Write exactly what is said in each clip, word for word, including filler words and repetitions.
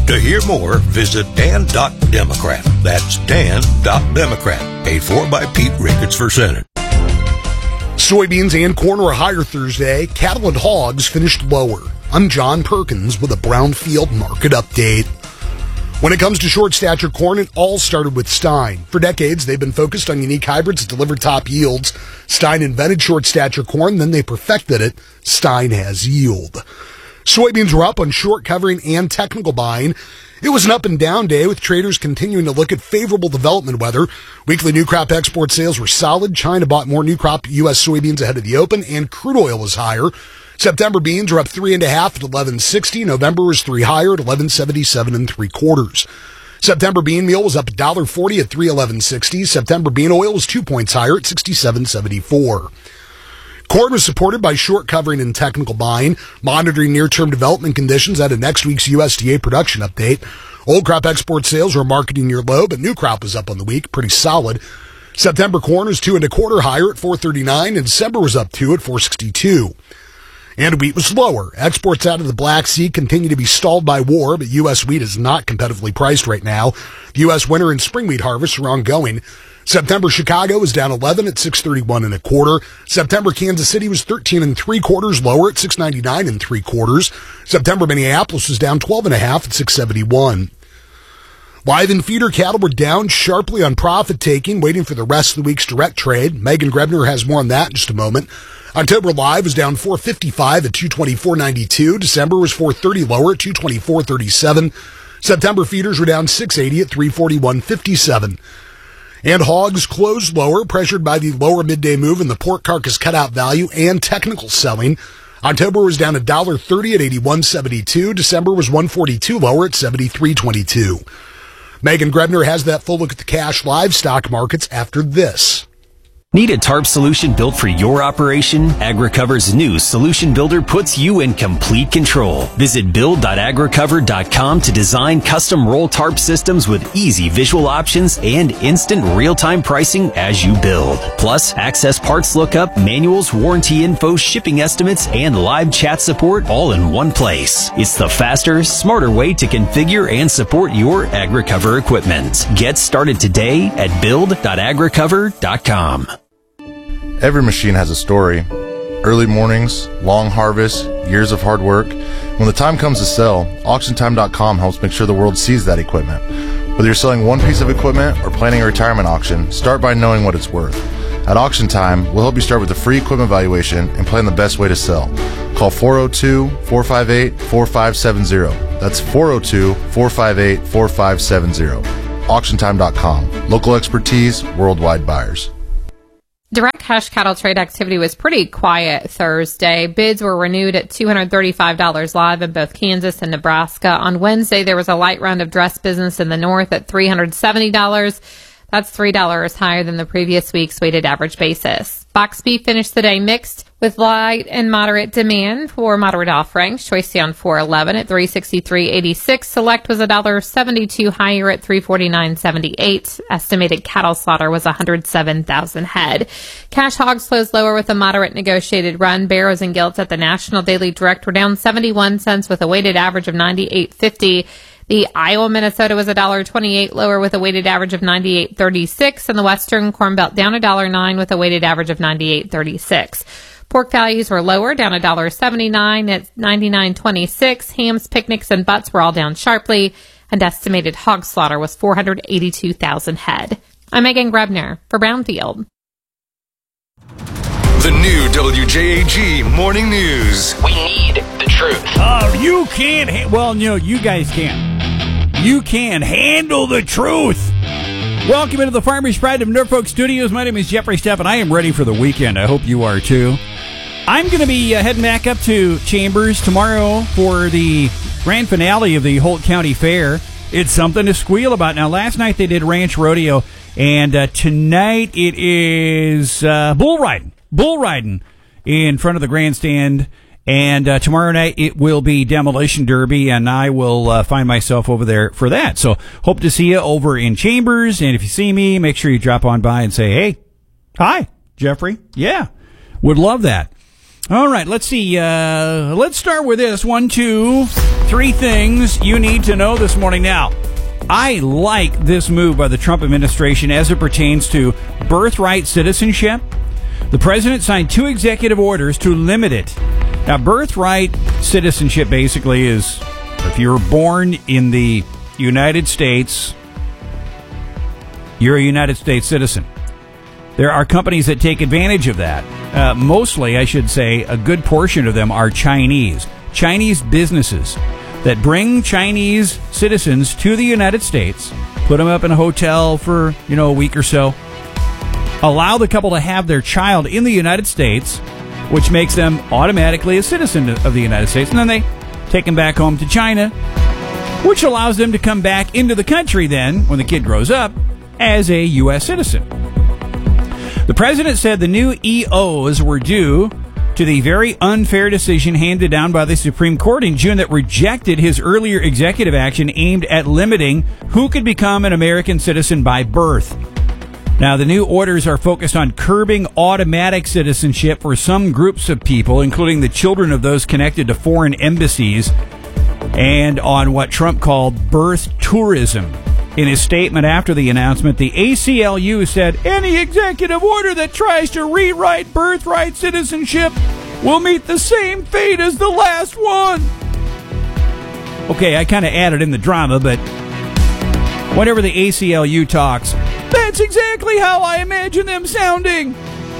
To hear more, visit dan dot democrat. That's dan dot democrat. Paid for by Pete Ricketts for Senate. Soybeans and corn were higher Thursday. Cattle and hogs finished lower. I'm John Perkins with a Brownfield market update. When it comes to short stature corn, it all started with Stein. For decades, they've been focused on unique hybrids that deliver top yields. Stein invented short stature corn, then they perfected it. Stein has yield. Soybeans were up on short covering and technical buying. It was an up and down day with traders continuing to look at favorable development weather. Weekly new crop export sales were solid. China bought more new crop U S soybeans ahead of the open, and crude oil was higher. September beans are up three and a half at eleven sixty. November was three higher at eleven seventy-seven and three quarters. September bean meal was up one dollar forty at three eleven sixty. September bean oil was two points higher at sixty-seven seventy-four. Corn was supported by short covering and technical buying, monitoring near-term development conditions out of next week's U S D A production update. Old crop export sales were marketing near low, but new crop was up on the week, pretty solid. September corn was two and a quarter higher at four thirty-nine, and December was up two at four sixty-two. And wheat was lower. Exports out of the Black Sea continue to be stalled by war, but U S wheat is not competitively priced right now. The U S winter and spring wheat harvests are ongoing. September Chicago was down eleven at six thirty-one and a quarter. September Kansas City was thirteen and three quarters lower at six ninety-nine and three quarters. September Minneapolis was down twelve and a half at six seventy-one. Live and feeder cattle were down sharply on profit taking, waiting for the rest of the week's direct trade. Megan Grebner has more on that in just a moment. October live was down four fifty-five at two twenty-four ninety-two. December was four thirty lower at two twenty-four thirty-seven. September feeders were down six eighty at three forty-one fifty-seven. And hogs closed lower, pressured by the lower midday move in the pork carcass cutout value and technical selling. October was down one dollar thirty at eighty-one seventy-two. December was one forty-two lower at seventy-three twenty-two. Megan Grebner has that full look at the cash livestock markets after this. Need a tarp solution built for your operation? AgriCover's new Solution Builder puts you in complete control. Visit build dot agricover dot com to design custom roll tarp systems with easy visual options and instant real-time pricing as you build. Plus, access parts lookup, manuals, warranty info, shipping estimates, and live chat support all in one place. It's the faster, smarter way to configure and support your AgriCover equipment. Get started today at build dot agricover dot com. Every machine has a story. Early mornings, long harvests, years of hard work. When the time comes to sell, auction time dot com helps make sure the world sees that equipment. Whether you're selling one piece of equipment or planning a retirement auction, start by knowing what it's worth. At Auction Time, we'll help you start with a free equipment valuation and plan the best way to sell. Call four oh two, four five eight, four five seven zero. That's four oh two, four five eight, four five seven zero. auction time dot com. Local expertise, worldwide buyers. Direct cash cattle trade activity was pretty quiet Thursday. Bids were renewed at two hundred thirty-five dollars live in both Kansas and Nebraska. On Wednesday, there was a light round of dress business in the north at three hundred seventy dollars. That's three dollars higher than the previous week's weighted average basis. Box beef finished the day mixed with light and moderate demand for moderate offerings. Choice down four eleven at three sixty-three eighty-six. Select was one dollar seventy-two higher at three forty-nine seventy-eight. Estimated cattle slaughter was one hundred seven thousand head. Cash hogs closed lower with a moderate negotiated run. Barrows and gilts at the National Daily Direct were down seventy-one cents with a weighted average of ninety-eight fifty. The Iowa Minnesota was one dollar twenty-eight lower with a weighted average of ninety-eight thirty-six, and the Western Corn Belt down one dollar nine with a weighted average of ninety-eight thirty-six. Pork values were lower, down one dollar seventy-nine at ninety-nine twenty-six. Hams, picnics, and butts were all down sharply, and estimated hog slaughter was four hundred eighty-two thousand head. I'm Megan Grebner for Brownfield. The new W J A G Morning News. We need the truth. Oh, you can't. Ha- well, no, you guys can't. You can handle the truth. Welcome into the Farmers Pride of Norfolk Studios. My name is Jeffrey Stepp, and I am ready for the weekend. I hope you are too. I'm going to be uh, heading back up to Chambers tomorrow for the grand finale of the Holt County Fair. It's something to squeal about. Now, last night they did Ranch Rodeo, and uh, tonight it is uh, bull riding. Bull riding in front of the grandstand. And uh, tomorrow night it will be Demolition Derby, and I will uh, find myself over there for that. So hope to see you over in Chambers. And if you see me, make sure you drop on by and say, hey, hi, Jeffrey. Yeah, would love that. All right, let's see. Uh, let's start with this. One, two, three things you need to know this morning. Now, I like this move by the Trump administration as it pertains to birthright citizenship. The president signed two executive orders to limit it. Now, birthright citizenship basically is if you're born in the United States, you're a United States citizen. There are companies that take advantage of that. Uh, mostly, I should say, a good portion of them are Chinese. Chinese businesses that bring Chinese citizens to the United States, put them up in a hotel for, you know, a week or so, allow the couple to have their child in the United States, which makes them automatically a citizen of the United States, and then they take them back home to China, which allows them to come back into the country then, when the kid grows up, as a U S citizen. The president said the new E Os were due to the very unfair decision handed down by the Supreme Court in June that rejected his earlier executive action aimed at limiting who could become an American citizen by birth. Now, the new orders are focused on curbing automatic citizenship for some groups of people, including the children of those connected to foreign embassies, and on what Trump called birth tourism. In his statement after the announcement, the A C L U said any executive order that tries to rewrite birthright citizenship will meet the same fate as the last one. Okay, I kind of added in the drama, but whenever the A C L U talks, that's exactly how I imagine them sounding.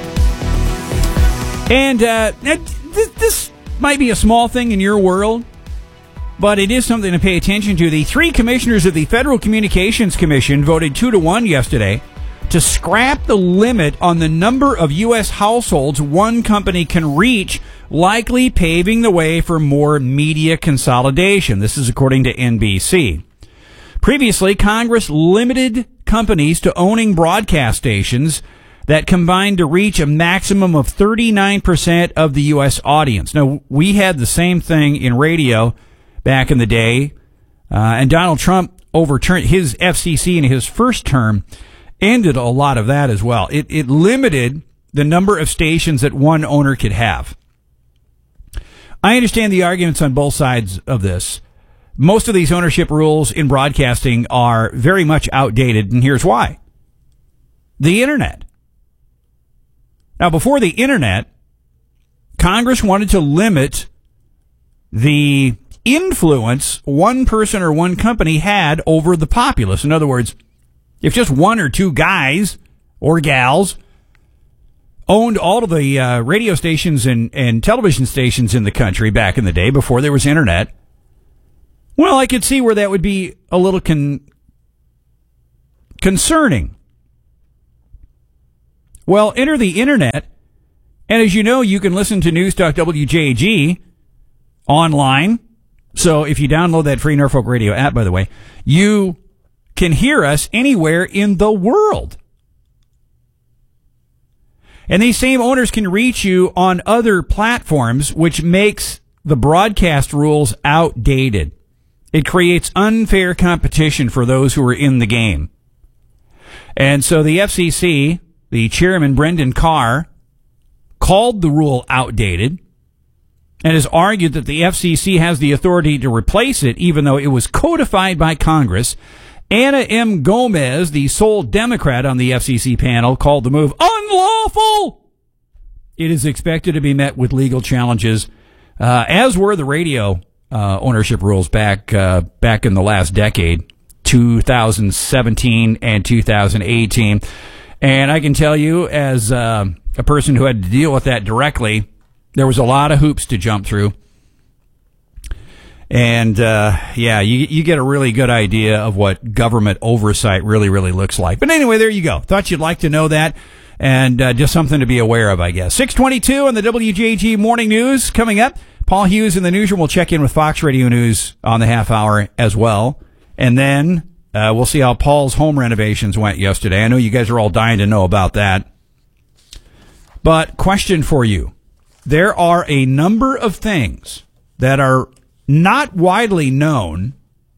And uh, this, this might be a small thing in your world, but it is something to pay attention to. The three commissioners of the Federal Communications Commission voted two to one yesterday to scrap the limit on the number of U S households one company can reach, likely paving the way for more media consolidation. This is according to N B C. Previously, Congress limited companies to owning broadcast stations that combined to reach a maximum of thirty-nine percent of the U S audience. Now, we had the same thing in radio back in the day, uh, and Donald Trump overturned his F C C in his first term, ended a lot of that as well. It, it limited the number of stations that one owner could have. I understand the arguments on both sides of this. Most of these ownership rules in broadcasting are very much outdated, and here's why. The Internet. Now, before the Internet, Congress wanted to limit the influence one person or one company had over the populace. In other words, if just one or two guys or gals owned all of the uh, radio stations and, and television stations in the country back in the day before there was Internet, well, I could see where that would be a little con- concerning. Well, enter the Internet, and as you know, you can listen to News Talk W J A G online. So if you download that free Norfolk Radio app, by the way, you can hear us anywhere in the world. And these same owners can reach you on other platforms, which makes the broadcast rules outdated. It creates unfair competition for those who are in the game. And so the F C C, the chairman, Brendan Carr, called the rule outdated and has argued that the F C C has the authority to replace it, even though it was codified by Congress. Anna M. Gomez, the sole Democrat on the F C C panel, called the move unlawful. It is expected to be met with legal challenges, uh, as were the radio uh, ownership rules back uh, back in the last decade, two thousand seventeen and two thousand eighteen. And I can tell you, as uh, a person who had to deal with that directly, there was a lot of hoops to jump through. And, uh, yeah, you, you get a really good idea of what government oversight really, really looks like. But anyway, there you go. Thought you'd like to know that. And uh, just something to be aware of, I guess. six twenty-two on the W J G Morning News coming up. Paul Hughes in the newsroom will check in with Fox Radio News on the half hour as well. And then uh, we'll see how Paul's home renovations went yesterday. I know you guys are all dying to know about that. But question for you. There are a number of things that are not widely known,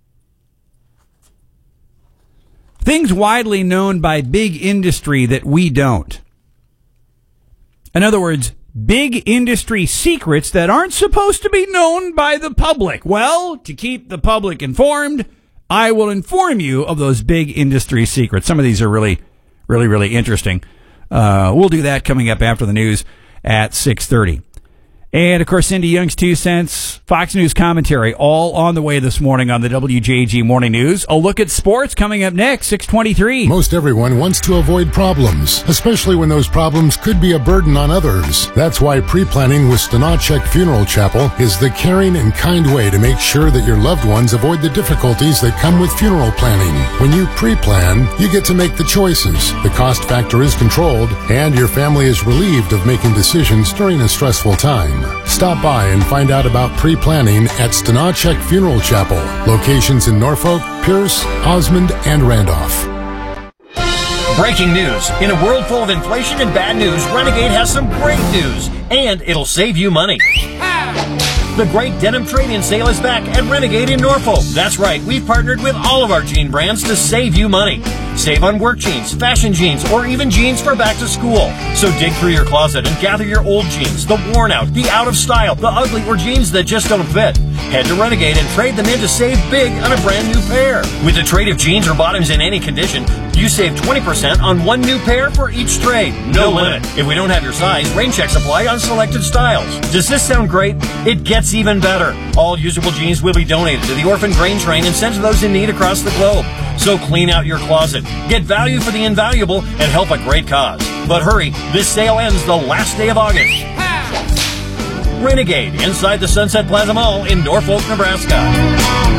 things widely known by big industry that we don't. In other words, big industry secrets that aren't supposed to be known by the public. Well, to keep the public informed, I will inform you of those big industry secrets. Some of these are really, really, really interesting. Uh, we'll do that coming up after the news at six thirty. And, of course, Cindy Young's two cents, Fox News commentary, all on the way this morning on the W J G Morning News. A look at sports coming up next, six twenty-three. Most everyone wants to avoid problems, especially when those problems could be a burden on others. That's why pre-planning with Stanachek Funeral Chapel is the caring and kind way to make sure that your loved ones avoid the difficulties that come with funeral planning. When you pre-plan, you get to make the choices, the cost factor is controlled, and your family is relieved of making decisions during a stressful time. Stop by and find out about pre-planning at Stanachek Funeral Chapel. Locations in Norfolk, Pierce, Osmond, and Randolph. Breaking news. In a world full of inflation and bad news, Renegade has some great news, and it'll save you money. The great denim trade-in sale is back at Renegade in Norfolk. That's right, we've partnered with all of our jean brands to save you money. Save on work jeans, fashion jeans, or even jeans for back to school. So dig through your closet and gather your old jeans, the worn out, the out of style, the ugly, or jeans that just don't fit. Head to Renegade and trade them in to save big on a brand new pair. With a trade of jeans or bottoms in any condition, you save twenty percent on one new pair for each trade. No limit. If we don't have your size, rain checks apply on selected styles. Does this sound great? It gets even better. All usable jeans will be donated to the Orphan Grain Train and sent to those in need across the globe. So clean out your closet, get value for the invaluable, and help a great cause. But hurry, this sale ends the last day of August. Renegade, inside the Sunset Plaza Mall in Norfolk, Nebraska.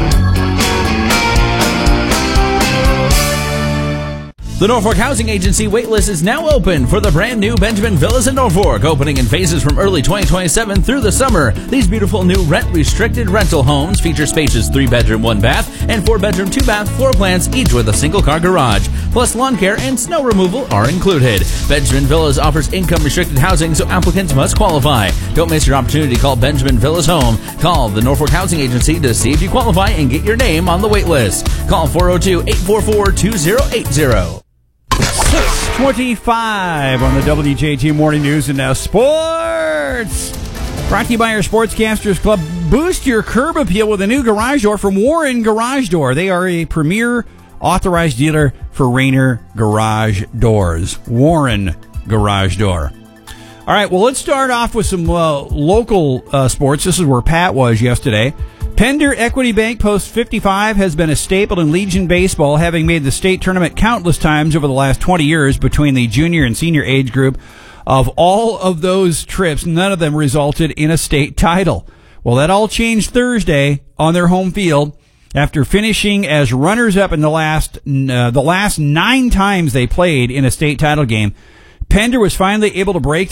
The Norfolk Housing Agency waitlist is now open for the brand new Benjamin Villas in Norfolk, opening in phases from early twenty twenty-seven through the summer. These beautiful new rent-restricted rental homes feature spacious three-bedroom, one-bath, and four-bedroom, two-bath floor plans, each with a single-car garage. Plus, lawn care and snow removal are included. Benjamin Villas offers income-restricted housing, so applicants must qualify. Don't miss your opportunity to call Benjamin Villas home. Call the Norfolk Housing Agency to see if you qualify and get your name on the waitlist. Call four oh two, eight four four, two oh eight oh. six twenty-five on the W J G Morning News, and now sports. Brought to you by our Sportscasters Club. Boost your curb appeal with a new garage door from Warren Garage Door. They are a premier authorized dealer for Rainer Garage Doors. Warren Garage Door. All right, well, let's start off with some uh, local uh, sports. This is where Pat was yesterday. Pender Equity Bank Post fifty-five has been a staple in Legion baseball, having made the state tournament countless times over the last twenty years between the junior and senior age group. Of all of those trips, none of them resulted in a state title. Well, that all changed Thursday on their home field after finishing as runners-up in the last uh, the last nine times they played in a state title game. Pender was finally able to break